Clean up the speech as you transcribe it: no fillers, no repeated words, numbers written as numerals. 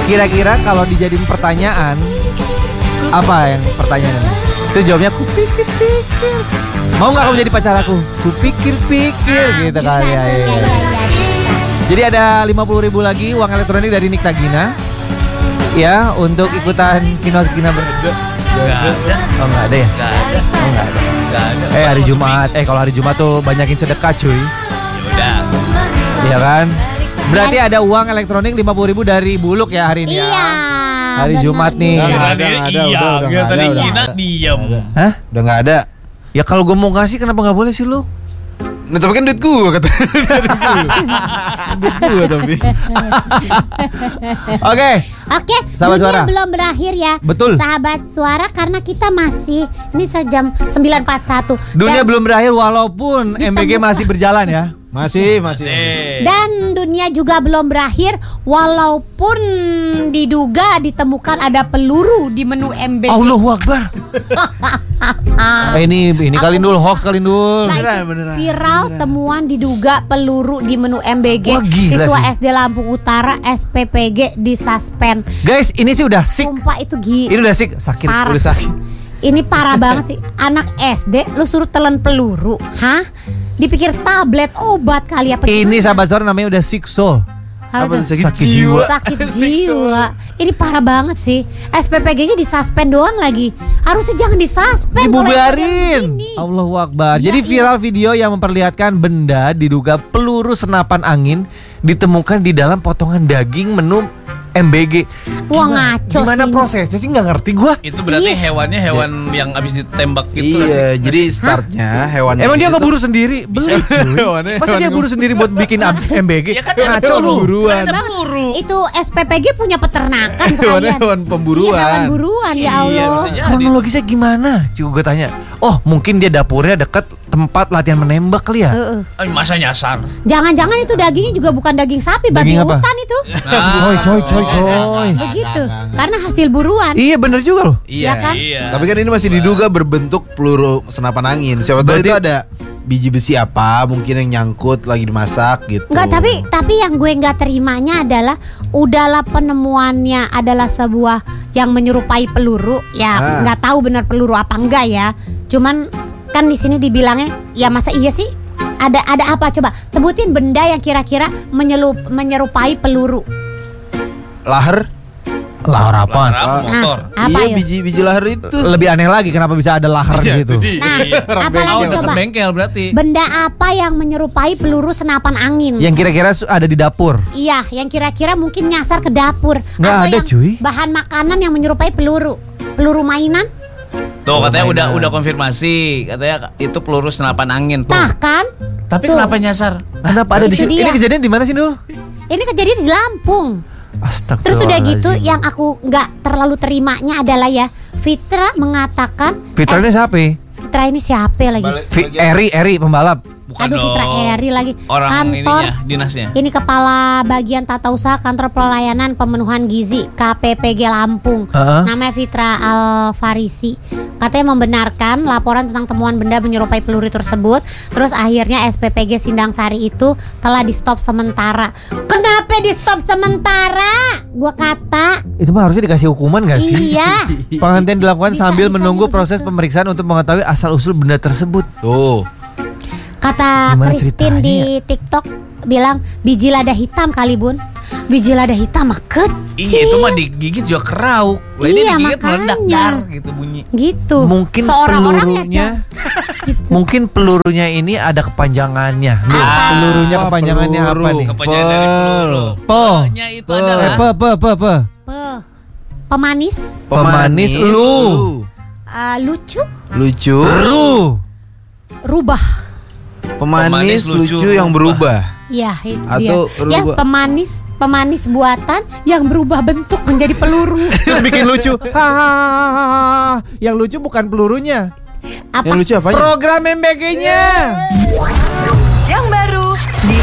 Kira-kira kalau dijadiin pertanyaan, apa yang pertanyaannya? Itu jawabnya kupikir-pikir. Mau gak kamu jadi pacar aku? Kupikir-pikir gitu kali ya. Jadi ada 50.000 lagi uang elektronik dari Nikta Gina. Ya, untuk ikutan Kinos Gina Gak ada. Oh gak ada ya? Gak ada. Oh gak ada. Gak ada. Hari Jumat. Kalau hari Jumat tuh banyakin sedekah cuy. Yaudah. Iya kan? Berarti ada uang elektronik 50.000 dari Buluk ya hari ini ya. Iya. Hari Jumat nih. Nggak ada, udah Tadi nggak ada. Gina diem. Hah? Udah nggak ada. Ya kalau gue mau kasih kenapa gak boleh sih lu? Nah, tapi kan duit gue kata. Duit gue tapi. Oke. Oke, Sahabat dunia Suara. belum berakhir ya. Betul. Sahabat Suara, karena kita masih ini sejam 9.41. Dunia Dan- belum berakhir walaupun MBG masih berjalan ya. Masih. Dan dunia juga belum berakhir walaupun diduga ditemukan ada peluru di menu MBG. Allahu Akbar. Ini kali dulu hoax kali dulu. Nah, itu viral temuan diduga peluru di menu MBG. Wah, gila Siswa sih. SD Lampung Utara SPPG disuspend. Guys, ini sih udah sick. Sumpah itu Ini udah sick, sakit. Parah. Udah sakit. Ini parah banget sih. Anak SD lu suruh telan peluru. Hah? Dipikir tablet obat kali apa Ini gimana? sahabat Suara namanya udah sick soul. Apa tuh? Sakit jiwa. Sakit jiwa. Ini parah banget sih. SPPG-nya disuspend doang lagi. Harusnya jangan disuspend. Dibubarin. Allahu Akbar. Ya, Jadi viral video yang memperlihatkan benda diduga peluru senapan angin ditemukan di dalam potongan daging menu MBG. Wah, ngaco Gimana sih. prosesnya sih nggak ngerti gua. Itu berarti Iya. hewannya hewan yang abis ditembak gitu Iya, jadi startnya hewan. Emang dia nggak buru sendiri? Belum cuy. Hewannya Masa dia hewan buru sendiri buat bikin MBG? Ya kan ada Ngaco lu. Buruan. Ada peluru. Itu SPPG punya peternakan Hewannya sekalian. hewan pemburuan. Iya, hewan buruan ya Iya, Allah. bisa jadi. Kronologisnya gimana? Coba gue tanya. Oh, mungkin dia dapurnya deket tempat latihan menembak kali ya? Masa nyasar. Jangan-jangan itu dagingnya juga bukan daging sapi, babi Daging apa? hutan itu. Coy. Begitu. Karena hasil buruan. Iya bener juga loh. Ya kan? Iya. Tapi kan ini masih diduga berbentuk peluru senapan angin. Siapa tahu itu ada biji besi apa mungkin yang nyangkut lagi dimasak gitu. Enggak, tapi yang gue nggak terimanya adalah udahlah penemuannya adalah sebuah yang menyerupai peluru. Ya nggak tahu benar peluru apa enggak ya. Cuman kan di sini dibilangnya ya masa iya sih? Ada apa coba? Sebutin benda yang kira-kira menyerupai peluru. Lahar. Lahar apa? Motor. Apa Iya, yuk? biji lahar itu. Lebih aneh lagi kenapa bisa ada lahar gitu. Nah, apa lagi Deket coba? bengkel berarti. Benda apa yang menyerupai peluru senapan angin? Yang kira-kira ada di dapur. Iya, yang kira-kira mungkin nyasar ke dapur. Nggak Atau ada, yang cuy. bahan makanan yang menyerupai peluru. Peluru mainan? Tuh katanya udah konfirmasi. Katanya itu peluru senapan angin tuh. Nah kan? Tapi Tuh. kenapa nyasar? Kenapa ada di Itu sini? dia. Ini kejadian di mana sih, Nul? Ini kejadian di Lampung. Astagfirullah. Terus udah gitu yang aku nggak terlalu terimanya adalah ya Fitra mengatakan Fitranya siapa? Fitra ini siapa lagi? Eri pembalap. Bukan Aduh, dong. Fitra Eri lagi. Orang Kantor ininya, dinasnya. Ini kepala bagian tata usaha kantor pelayanan pemenuhan gizi KPPG Lampung. Namanya Fitra Alfarisi. Katanya membenarkan laporan tentang temuan benda menyerupai peluru tersebut. Terus akhirnya SPPG Sindang Sari itu telah di stop sementara. Kenapa di stop sementara? Gua kata. Itu mah harusnya dikasih hukuman gak sih? Iya. Penghentian dilakukan Bisa sambil menunggu juga proses gitu. pemeriksaan untuk mengetahui asal-usul benda tersebut. Tuh. Kata Gimana Christine ceritanya di TikTok bilang biji lada hitam kali Bun. Biji lada hitam mah kecil. Iya itu mah digigit juga kerauk. Lah ini Iya, digigit meledak makanya. dar gitu bunyi. Gitu. Mungkin Seorang orang pelurunya ya, mungkin pelurunya ini ada kepanjangannya. Nih, pelurunya kepanjangannya apa nih? Kepanjangan dari peluru. Po. Nya itu adalah Pe. Pemanis, Pemanis lu. lucu, Lucu. Ru. rubah. Pemanis lucu yang berubah. Ya itu Atau dia. Ya rubah. pemanis buatan yang berubah bentuk menjadi peluru. Terus bikin lucu. Hahaha. Yang lucu bukan pelurunya. Apa? Yang lucu apanya? Program MBG-nya.